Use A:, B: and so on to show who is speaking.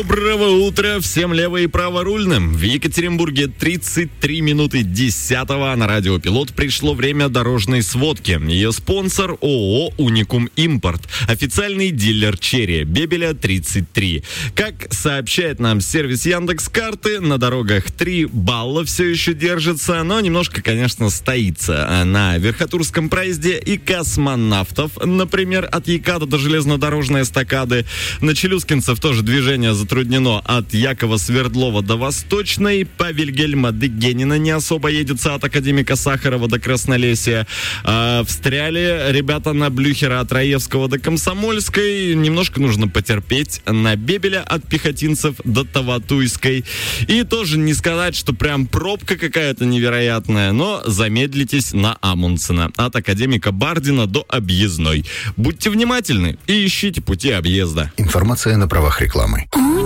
A: Доброго утра всем лево- и праворульным. В Екатеринбурге 33 минуты 10-го. На радио «Пилот» пришло время дорожной сводки. Ее спонсор ООО «Уникум Импорт». Официальный дилер «Черри». Бебеля 33. Как сообщает нам сервис Яндекс.Карты, на дорогах 3 балла все еще держится, но немножко, конечно, стоится. На Верхотурском проезде и Космонавтов, например, от Еката до железнодорожной эстакады. На Челюскинцев тоже движение затруднено от Якова Свердлова до Восточной. По Вильгельма Дегенина не особо едется от Академика Сахарова до Краснолесья. Встряли ребята на Блюхера от Раевского до Комсомольской. Немножко нужно потерпеть на Бебеля от Пехотинцев до Таватуйской. И тоже не сказать, что прям пробка какая-то невероятная, но замедлитесь на Амундсена от Академика Бардина до Объездной. Будьте внимательны и ищите пути объезда.
B: Информация на правах рекламы.